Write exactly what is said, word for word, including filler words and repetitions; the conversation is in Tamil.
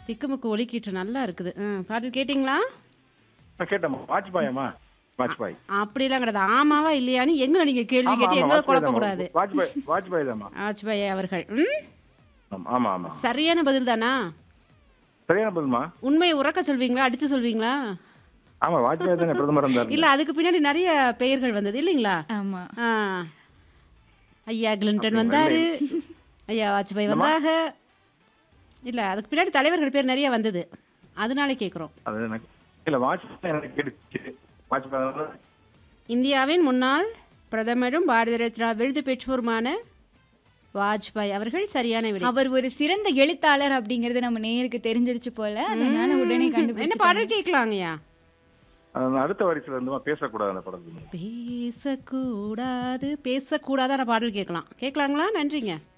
திக்குமுக்கு ஒலிக்கீற்று நல்லா இருக்குது. ம். பாடல் கேட்டீங்களா? நான் கேட்டேம்மா. வாஜ்பாயாம்மா? வாஜ்பாய். அப்படிலாம் கிடையாது. ஆமாவா இல்லையான்னு எங்கள நீங்க கேள்வி ஆமா, கேட்டு ஆமா. எங்கள வாஜ்பாய் தாம்மா. குழப்பக்கூடாது. வாஜ்பாய் வாஜ்பாய் தாம்மா. வாஜ்பாய் அவர்கள். ம். ஆமா, ஆமா, ஆமா. சரியான பதில் தானா? சரியான பதில்மா? உண்மையை உரக்க சொல்வீங்களா? அடிச்சு சொல்வீங்களா? ஆமா, வாஜ்பாய் தானே பிரதமர் இருந்தாரு. இல்ல அதுக்கு பின்னாடி நிறைய பெயர்கள் வந்தது இல்லைங்களா? ஆமா. ஆ. ஐயா கிளின்டன் அப்படிங்களா? வந்தாரு. இல்லை. ஐயா வாஜ்பாய் என்னம்மா? வந்தாக. இல்ல அதுக்கு பின்னாடி தலைவர்கள் பேர் நிறைய வந்தது. அதனால கேட்குறோம். அது எனக்கு இல்ல வாஜ்பாய் எனக்கு கேட்டுச்சு. வாஜ்பாய் தான். இந்தியாவின் முன்னாள் பிரதமரும் பாரத ரத்னா விருது பெற்றோருமான வாஜ்பாய் அவர்கள் சரியான விடை. அவர் ஒரு சிறந்த எழுத்தாளர் அப்படிங்கறது நம்ம நேயருக்கு தெரிஞ்சிருச்சு போல. அதனால உடனே என்ன கண்டுபிடிச்சு. பாடல் கேட்கலாங்கய்யா? அது அடுத்த வரிசையில இருந்துமா பேசக்கூடாது அந்த படத்துல. பேசக்கூடாது பேசக்கூடாதான பாடல் கேட்கலாம். கேட்கலாங்களா? நன்றிங்க.